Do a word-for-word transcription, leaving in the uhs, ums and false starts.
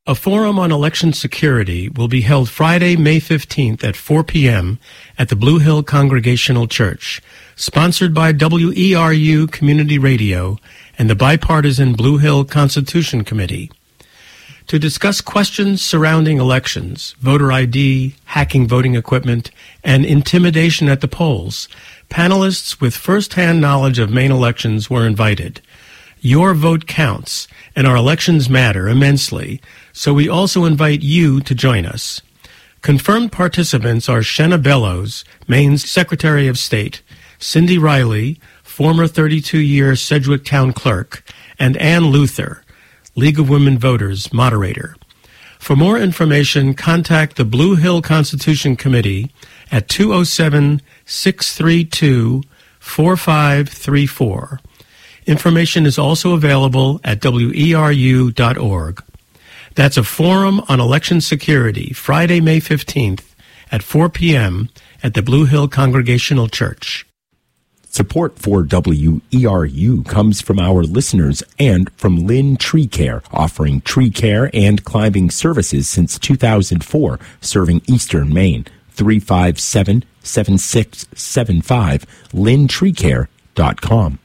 A forum on election security will be held Friday, May fifteenth at four p.m. at the Blue Hill Congregational Church, sponsored by W E R U Community Radio and the bipartisan Blue Hill Constitution Committee. To discuss questions surrounding elections, voter I D, hacking voting equipment, and intimidation at the polls, panelists with first-hand knowledge of Maine elections were invited. Your vote counts, and our elections matter immensely, so we also invite you to join us. Confirmed participants are Shenna Bellows, Maine's Secretary of State, Cindy Riley, former thirty-two-year Sedgwick Town Clerk, and Ann Luther, League of Women Voters moderator. For more information, contact the Blue Hill Constitution Committee at two oh seven, six three two, four five three four. Information is also available at W E R U dot org. That's a forum on election security, Friday, May fifteenth at four p.m. at the Blue Hill Congregational Church. Support for W E R U comes from our listeners and from Lynn Tree Care, offering tree care and climbing services since two thousand four, serving eastern Maine. three five seven, seven six seven five, lynn tree care dot com.